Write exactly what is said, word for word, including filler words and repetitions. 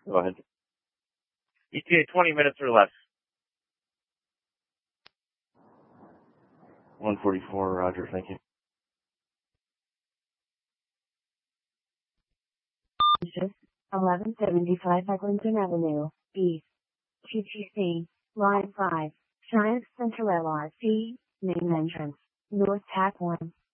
Go ahead. E T A twenty minutes or less. one forty-four, roger, thank you. eleven seventy-five Eglinton Avenue, East. T T C, Line five, Giant Central L R C, Main Entrance, North Tack one.